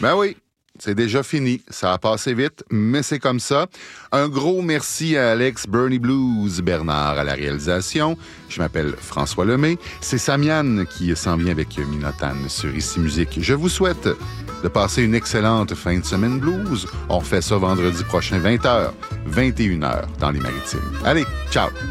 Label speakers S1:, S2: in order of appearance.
S1: Ben oui. C'est déjà fini. Ça a passé vite, mais c'est comme ça. Un gros merci à Alex Bernie Blues Bernard à la réalisation. Je m'appelle François Lemay. C'est Samian qui s'en vient avec Minotan sur Ici Musique. Je vous souhaite de passer une excellente fin de semaine blues. On refait ça vendredi prochain, 20h, 21h dans les Maritimes. Allez, ciao!